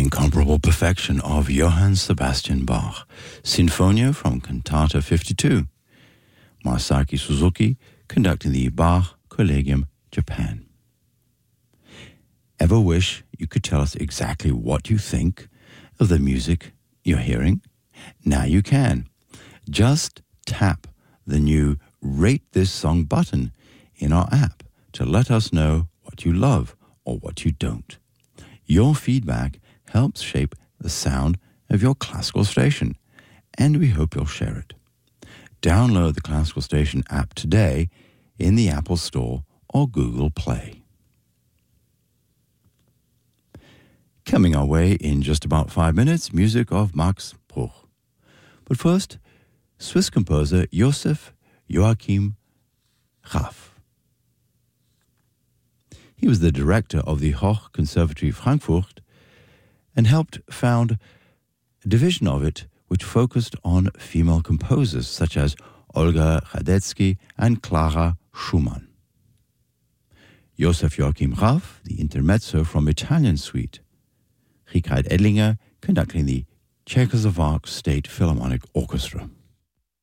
incomparable perfection of Johann Sebastian Bach, Sinfonia from Cantata 52. Masaki Suzuki conducting the Bach Collegium, Japan. Ever wish you could tell us exactly what you think of the music you're hearing? Now you can. Just tap the new Rate This Song button in our app to let us know what you love or what you don't. Your feedback helps shape the sound of your classical station, and we hope you'll share it. Download the Classical Station app today in the Apple Store or Google Play. Coming our way in just about 5 minutes, music of Max Bruch. But first, Swiss composer Joseph Joachim Raff. He was the director of the Hoch Conservatory Frankfurt and helped found a division of it which focused on female composers such as Olga Radetzky and Clara Schumann. Joseph Joachim Raff, the intermezzo from Italian Suite. Richard Edlinger conducting the Czechoslovak State Philharmonic Orchestra.